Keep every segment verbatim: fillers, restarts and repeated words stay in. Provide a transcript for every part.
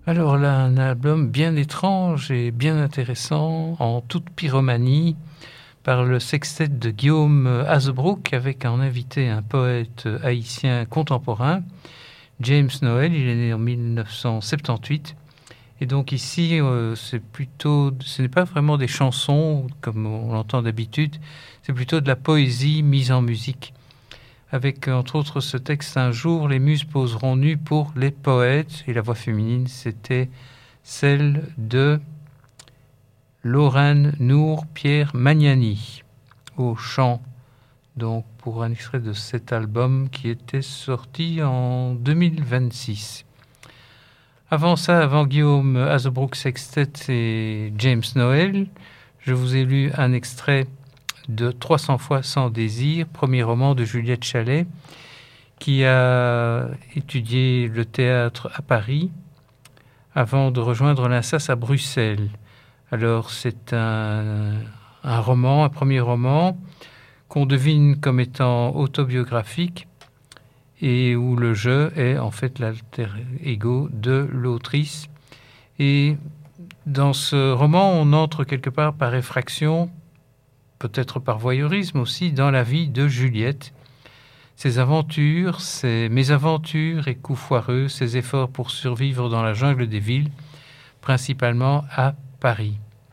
Alors là, un album bien étrange et bien intéressant, en toute pyromanie, par le sextet de Guillaume Hazebrouck, avec en invité un poète haïtien contemporain, James Noël. Il est né en dix-neuf cent soixante-dix-huit. Et donc ici, euh, c'est plutôt, ce n'est pas vraiment des chansons, comme on l'entend d'habitude, c'est plutôt de la poésie mise en musique. Avec, entre autres, ce texte « Un jour, les muses poseront nues pour les poètes ». Et la voix féminine, c'était celle de Lorraine Nour Pierre Magnani, au chant, donc pour un extrait de cet album qui était sorti en deux mille vingt-six. Avant ça, avant Guillaume Hazebrouck Sextet et James Noël, je vous ai lu un extrait de trois cents fois sans désir, premier roman de Juliette Chalais, qui a étudié le théâtre à Paris avant de rejoindre l'INSAS à Bruxelles. Alors c'est un, un roman, un premier roman qu'on devine comme étant autobiographique et où le je est en fait l'alter ego de l'autrice. Et dans ce roman, on entre quelque part par effraction, peut-être par voyeurisme aussi, dans la vie de Juliette. Ses aventures, ses mésaventures et coups foireux, ses efforts pour survivre dans la jungle des villes, principalement à Paris.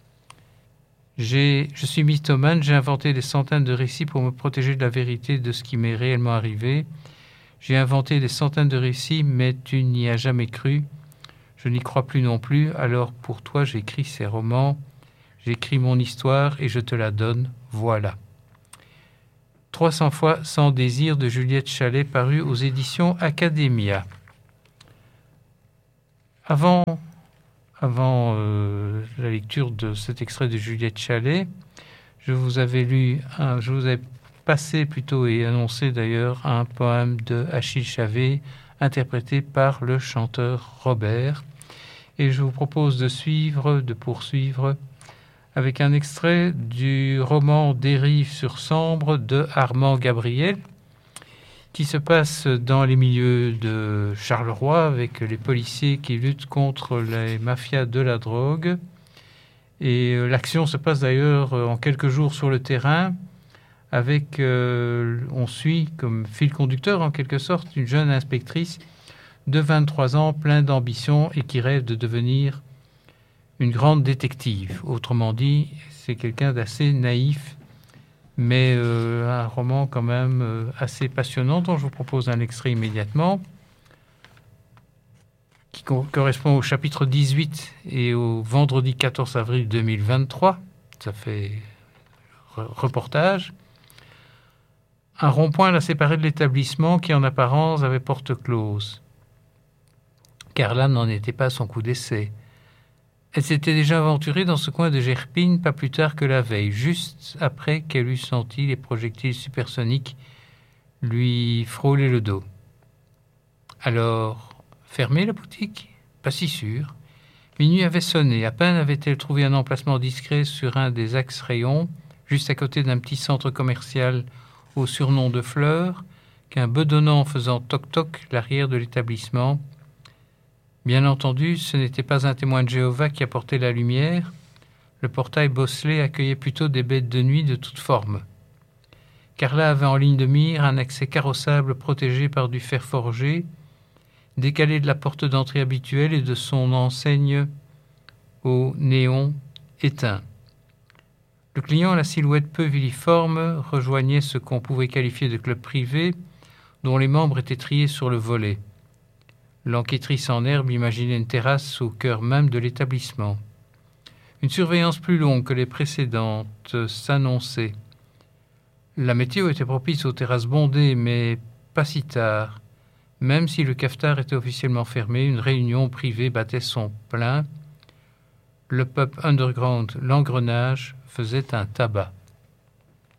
J'ai, je suis mythomane, j'ai inventé des centaines de récits pour me protéger de la vérité de ce qui m'est réellement arrivé. J'ai inventé des centaines de récits, mais tu n'y as jamais cru. Je n'y crois plus non plus, alors pour toi j'écris ces romans. J'écris mon histoire et je te la donne, voilà. trois cents fois sans désir de Juliette Chalais, paru aux éditions Academia. Avant, avant euh, la lecture de cet extrait de Juliette Chalais, je vous avais lu, un, je vous avais passé plutôt et annoncé d'ailleurs un poème de Achille Chavet, interprété par le chanteur Robert. Et je vous propose de suivre, de poursuivre avec un extrait du roman Dérive sur Sambre de Armand Gabriel, qui se passe dans les milieux de Charleroi, avec les policiers qui luttent contre les mafias de la drogue. Et l'action se passe d'ailleurs en quelques jours sur le terrain, avec, euh, on suit comme fil conducteur en quelque sorte, une jeune inspectrice de vingt-trois ans, pleine d'ambition et qui rêve de devenir une grande détective. Autrement dit, c'est quelqu'un d'assez naïf, mais euh, un roman quand même euh, assez passionnant, dont je vous propose un extrait immédiatement, qui co- correspond au chapitre dix-huit et au vendredi quatorze avril deux mille vingt-trois. Ça fait re- reportage. Un rond-point l'a séparé de l'établissement qui, en apparence, avait porte close. Car là n'en était pas son coup d'essai. Elle s'était déjà aventurée dans ce coin de Gerpine pas plus tard que la veille, juste après qu'elle eût senti les projectiles supersoniques lui frôler le dos. Alors, fermer la boutique ? Pas si sûr. Minuit avait sonné. À peine avait-elle trouvé un emplacement discret sur un des axes rayons, juste à côté d'un petit centre commercial au surnom de Fleurs, qu'un bedonnant faisant toc-toc l'arrière de l'établissement. Bien entendu, ce n'était pas un témoin de Jéhovah qui apportait la lumière. Le portail bosselé accueillait plutôt des bêtes de nuit de toutes formes. Carla avait en ligne de mire un accès carrossable protégé par du fer forgé, décalé de la porte d'entrée habituelle et de son enseigne au néon éteint. Le client, à la silhouette peu villiforme, rejoignait ce qu'on pouvait qualifier de club privé, dont les membres étaient triés sur le volet. L'enquêtrice en herbe imaginait une terrasse au cœur même de l'établissement. Une surveillance plus longue que les précédentes s'annonçait. La météo était propice aux terrasses bondées, mais pas si tard. Même si le cafetard était officiellement fermé, une réunion privée battait son plein. Le pub underground L'Engrenage faisait un tabac.